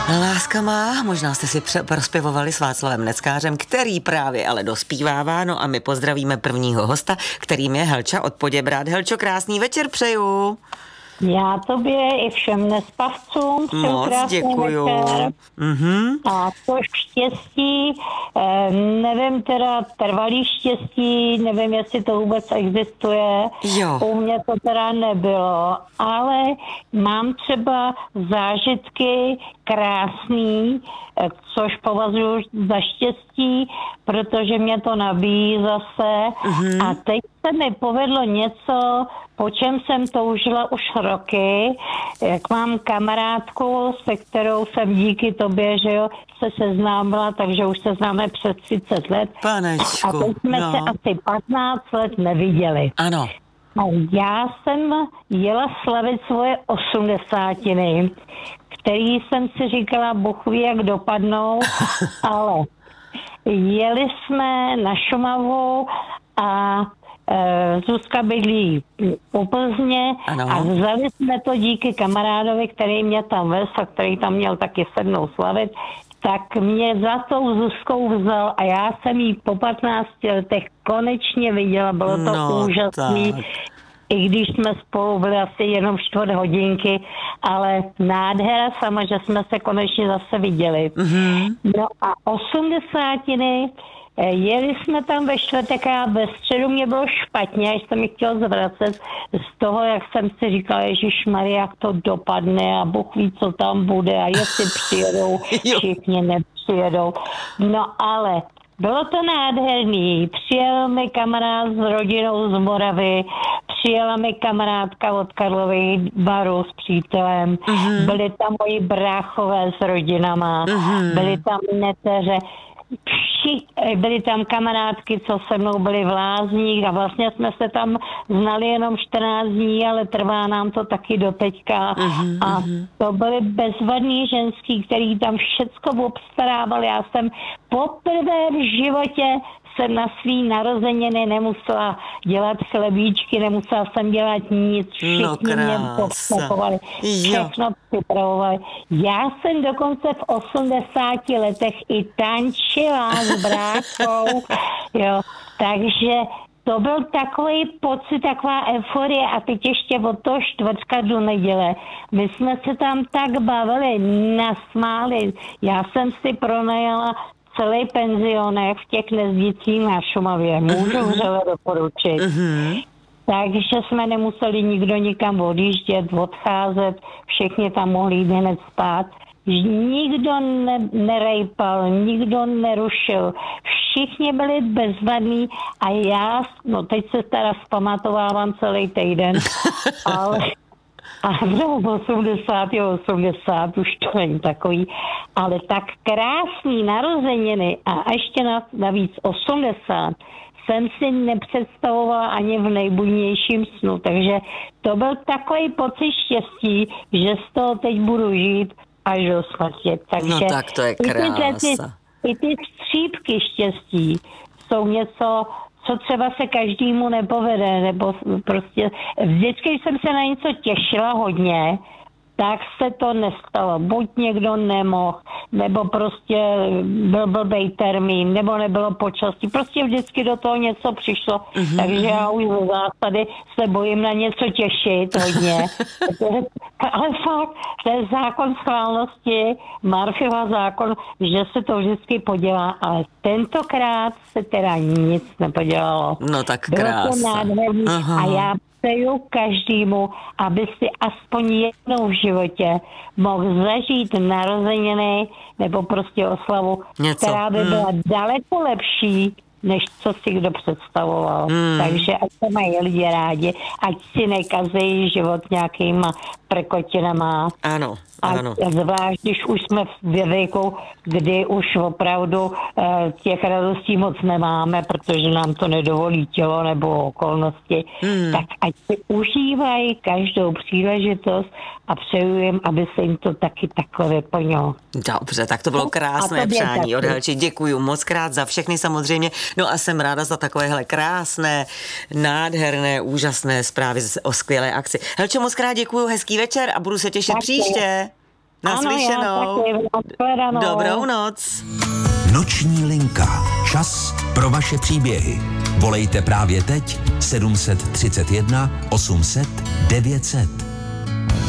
Láska má, možná jste si prospěvovali s Václavem Neckářem, který právě ale dospívává, no a my pozdravíme prvního hosta, kterým je Helča od Poděbrad. Helčo, krásný večer přeju. Já tobě i všem nespavcům přeju moc krásný děkuju. večer. A to štěstí, nevím teda trvalý štěstí, nevím, jestli to vůbec existuje. Jo. U mě to teda nebylo, ale mám třeba zážitky krásný, což považuji za štěstí, protože mě to nabíjí zase. A teď se mi povedlo něco, po čem jsem toužila už roky. Jak mám kamarádku, se kterou jsem díky tobě, že jo, se seznámila, takže už se známe přes 30 let. Panečku, A teď jsme se asi 15 let neviděli. Ano. A já jsem jela slavit svoje 80, který jsem si říkala, Bůh ví, jak dopadnou, ale jeli jsme na Šumavu a Zuzka bydlí u Plzně a vzali jsme to díky kamarádovi, který mě tam vez a který tam měl taky se mnou slavit, tak mě za tou Zuzkou vzal a já jsem jí po 15 letech konečně viděla, bylo to úžasný. Tak. I když jsme spolu byli asi jenom 4 hodinky, ale nádhera sama, že jsme se konečně zase viděli. No a 80, jeli jsme tam ve čtvrtek a ve středu mě bylo špatně, až jsem mi chtěl zvracet z toho, jak jsem si říkala, ježišmarja, jak to dopadne a Bůh ví, co tam bude a jestli přijedou, všichni nepřijedou. No ale bylo to nádherný. Přijel mi kamarád s rodinou z Moravy, přijela mi kamarádka od Karlových Varů s přítelem, byli tam moji bráchové s rodinama, byli tam neteře, byly tam kamarádky, co se mnou byly v Lázních a vlastně jsme se tam znali jenom 14 dní, ale trvá nám to taky do teďka. A to byly bezvadný ženský, který tam všecko obstarávali. Já jsem poprvé v životě jsem na svý narozeniny nemusela dělat chlebíčky, nemusela jsem dělat nic, všichni mě postapovali, všechno připravovali. Já jsem dokonce v 80 letech i tančila s bráchou, jo, takže to byl takový pocit, taková euforie a teď ještě od toho čtvrtka do neděle. My jsme se tam tak bavili, nasmáli. Já jsem si pronajala celý penzionek v těch Nezdicích na Šumavě. Můžu vřele doporučit. Takže jsme nemuseli nikdo nikam odjíždět, odcházet, všichni tam mohli jít hned spát. Nikdo nerejpal, nikdo nerušil. Všichni byli bezvadní a já, no teď se teda zpamatovávám celý týden, ale a v 80 už to není takový, ale tak krásný narozeniny a ještě navíc 80 jsem si nepředstavovala ani v nejbudnějším snu, takže to byl takový pocit štěstí, že z toho teď budu žít až do smrti. Takže no tak to je krása. I ty střípky štěstí jsou něco, co třeba se každému nepovede, nebo prostě vždycky, když jsem se na něco těšila hodně, tak se to nestalo. Buď někdo nemohl, nebo prostě byl blbej termín, nebo nebylo počasí. Prostě vždycky do toho něco přišlo. Takže já už ze zásady se bojím na něco těšit hodně. Ale fakt, to je zákon schválnosti, Murphyho zákon, že se to vždycky podělá, ale tentokrát se teda nic nepodělalo. No tak krása. Bylo to nádherný a já přeju každému, aby si aspoň jednou v životě mohl zažít narozeniny nebo prostě oslavu, která by byla daleko lepší, než co si kdo představoval. Takže ať se mají lidi rádi, ať si nekazí život nějakýma prekotinama. Ano. A zvlášť, když už jsme ve věku, kdy už opravdu těch radostí moc nemáme, protože nám to nedovolí tělo nebo okolnosti, tak ať si užívají každou příležitost a přeju jim, aby se jim to taky takhle vyplnilo. Dobře, tak to bylo krásné přání od Helči. Děkuju moc krát za všechny samozřejmě. No a jsem ráda za takovéhle krásné, nádherné, úžasné zprávy o skvělé akci. Helčo, moc krát děkuju, hezký večer a budu se těšit příště. Naslyšenou. Dobrou noc. Noční linka. Čas pro vaše příběhy. Volejte právě teď 731 800 900.